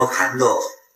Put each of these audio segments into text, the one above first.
我看到，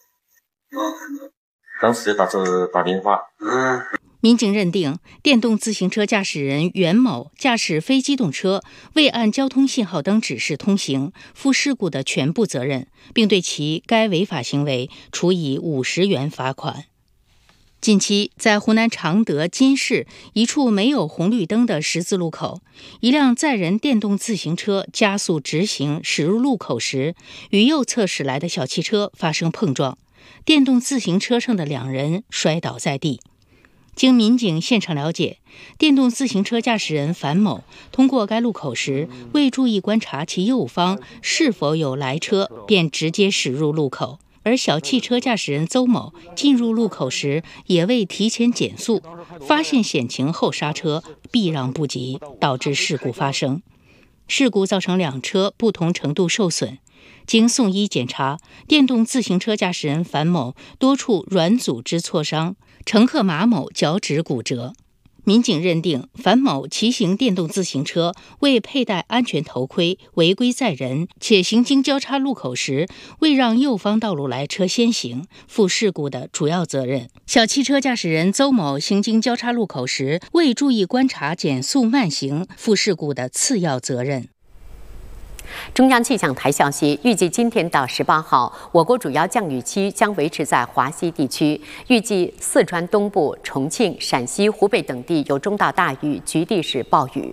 当时就打电话。 民警认定，电动自行车驾驶人袁某驾驶非机动车未按交通信号灯指示通行，负事故的全部责任，并对其该违法行为处以50元罚款。近期，在湖南常德金市一处没有红绿灯的十字路口，一辆载人电动自行车加速直行驶入路口时，与右侧驶来的小汽车发生碰撞，电动自行车上的2人摔倒在地。经民警现场了解，电动自行车驾驶人樊某通过该路口时，未注意观察其右方是否有来车，便直接驶入路口；而小汽车驾驶人邹某进入路口时，也未提前减速，发现险情后刹车，避让不及，导致事故发生。事故造成2车不同程度受损。经送医检查，电动自行车驾驶人樊某多处软组织挫伤，乘客马某脚趾骨折。民警认定，樊某骑行电动自行车未佩戴安全头盔，违规载人，且行经交叉路口时未让右方道路来车先行，负事故的主要责任。小汽车驾驶人邹某行经交叉路口时未注意观察减速慢行，负事故的次要责任。 中央气象台消息，预计今天到18号，我国主要降雨区将维持在华西地区，预计四川东部、重庆、陕西、湖北等地有中到大雨，局地是暴雨。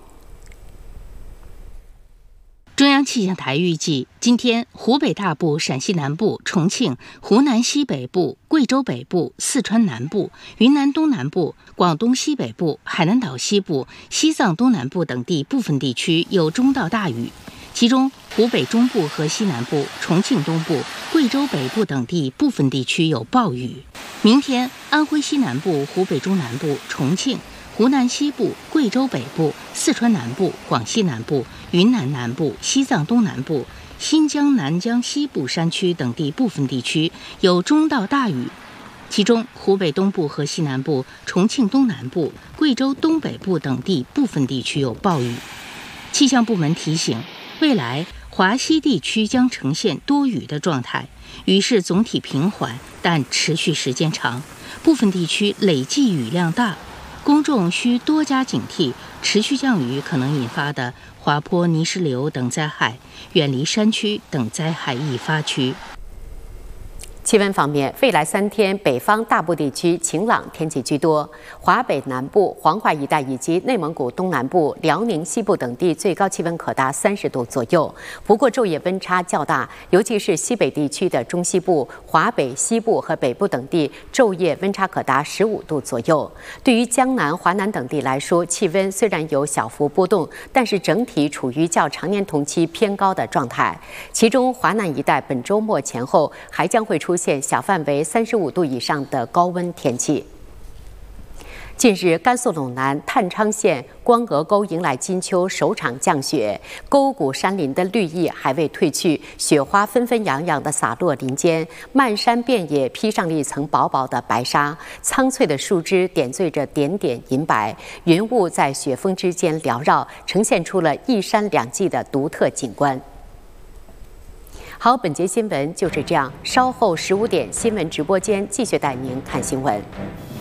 中央气象台预计，今天湖北大部、陕西南部、重庆、湖南西北部、贵州北部、四川南部、云南东南部、广东西北部、海南岛西部、西藏东南部等地部分地区有中到大雨。其中，湖北中部和西南部、重庆东部、贵州北部等地部分地区有暴雨。明天，安徽西南部、湖北中南部、重庆、湖南西部、贵州北部、四川南部、广西南部、云南南部、西藏东南部、新疆南疆西部山区等地部分地区有中到大雨。其中，湖北东部和西南部、重庆东南部、贵州东北部等地部分地区有暴雨。气象部门提醒，未来华西地区将呈现多雨的状态，雨势总体平缓，但持续时间长，部分地区累计雨量大，公众需多加警惕持续降雨可能引发的滑坡、泥石流等灾害，远离山区等灾害易发区。 气温方面，未来3天北方大部地区晴朗天气居多，华北南部、黄淮一带以及内蒙古东南部、辽宁西部等地最高气温可达30度左右。不过昼夜温差较大，尤其是西北地区的中西部、华北西部和北部等地昼夜温差可达15度左右。对于江南、华南等地来说，气温虽然有小幅波动，但是整体处于较常年同期偏高的状态。其中华南一带本周末前后还将会出现小范围35度以上的高温天气。近日，甘肃陇南太昌县光峨沟迎来金秋首场降雪，沟谷山林的绿意还未褪去，雪花纷纷扬扬地洒落林间，漫山遍野披上了一层薄薄的白纱，苍翠的树枝点缀着点点银白，云雾在雪峰之间缭绕，呈现出了一山两季的独特景观。好，本节新闻就是这样，稍后15点新闻直播间继续带您看新闻。